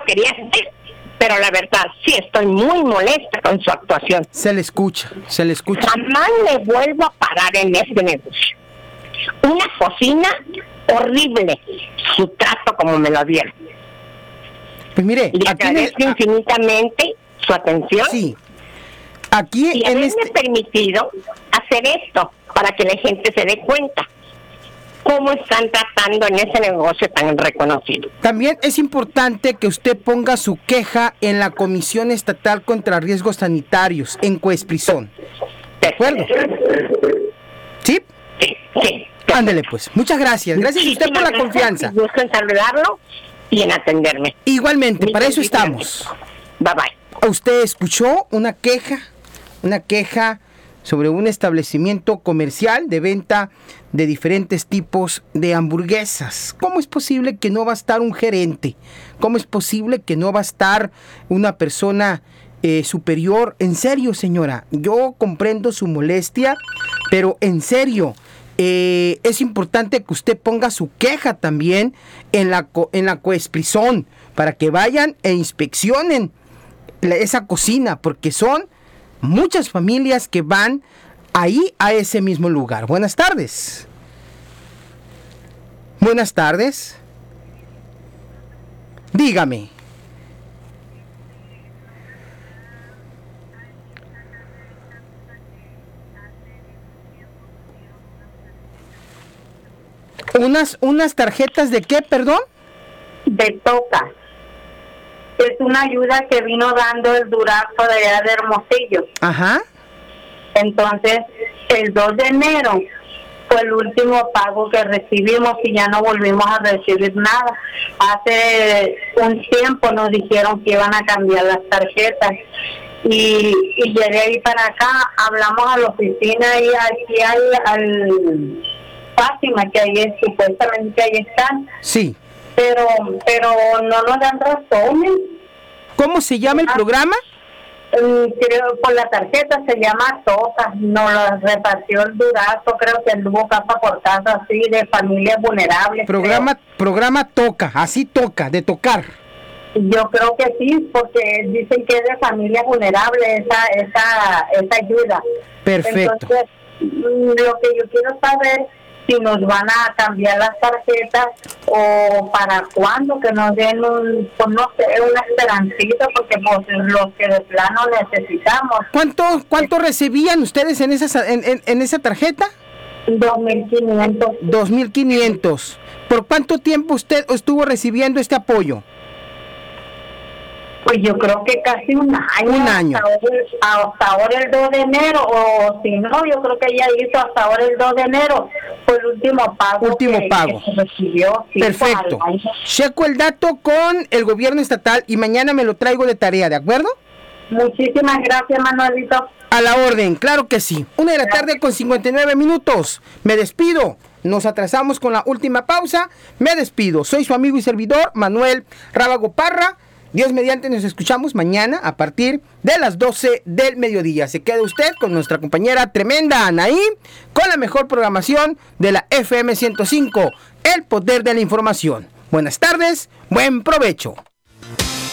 quería hacer, pero la verdad sí estoy muy molesta con su actuación. Se le escucha. Jamás le vuelvo a parar en este negocio. Una cocina horrible, su trato como me lo dieron. Pues mire, le agradezco infinitamente su atención. Sí. Aquí y haberme permitido hacer esto para que la gente se dé cuenta cómo están tratando en ese negocio tan reconocido. También es importante que usted ponga su queja en la Comisión Estatal contra Riesgos Sanitarios, en Coesprizón. ¿De acuerdo? ¿Sí? Sí. Ándele pues. Muchas gracias. Gracias a usted por la confianza. Gusto en saludarlo y en atenderme. Igualmente, para eso estamos. Bye bye. Usted escuchó una queja sobre un establecimiento comercial de venta de diferentes tipos de hamburguesas. ¿Cómo es posible que no va a estar un gerente? ¿Cómo es posible que no va a estar una persona superior? En serio, señora, yo comprendo su molestia, pero en serio, es importante que usted ponga su queja también en la Coesprizón para que vayan e inspeccionen esa cocina, porque son muchas familias que van ahí a ese mismo lugar. Buenas tardes. Buenas tardes. Dígame. ¿Unas tarjetas de qué, perdón? De Toca. Es una ayuda que vino dando el Durazo de allá de Hermosillo. Ajá. Entonces, el 2 de enero fue el último pago que recibimos y ya no volvimos a recibir nada. Hace un tiempo nos dijeron que iban a cambiar las tarjetas y llegué ahí para acá, hablamos a la oficina y aquí al Fátima, que ahí supuestamente ahí están. Sí. Pero no nos dan razones. ¿Cómo se llama el programa? Creo por la tarjeta se llama Toca. Nos lo repartió el Durazo, creo que anduvo casa por casa así de familias vulnerables. Programa Toca, así toca, de tocar. Yo creo que sí, porque dicen que es de familias vulnerables esa ayuda. Perfecto. Entonces, lo que yo quiero saber si nos van a cambiar las tarjetas o para cuándo, que nos den una esperancita, porque pues los que de plano necesitamos. ¿Cuánto recibían ustedes en esa tarjeta? 2,500. 2,500. ¿Por cuánto tiempo usted estuvo recibiendo este apoyo? Pues yo creo que casi un año. Un año. Hasta ahora el 2 de enero, o si no, yo creo que ella hizo hasta ahora el 2 de enero. Fue el último pago. Que se recibió. Sí, perfecto. Checo el dato con el gobierno estatal y mañana me lo traigo de tarea, ¿de acuerdo? Muchísimas gracias, Manuelito. A la orden, claro que sí. 1:00 con 59 minutos. Me despido. Nos atrasamos con la última pausa. Me despido. Soy su amigo y servidor, Manuel Rábago Parra. Dios mediante, nos escuchamos mañana a partir de las 12 del mediodía. Se queda usted con nuestra compañera tremenda Anaí, con la mejor programación de la FM 105, El Poder de la Información. Buenas tardes, buen provecho.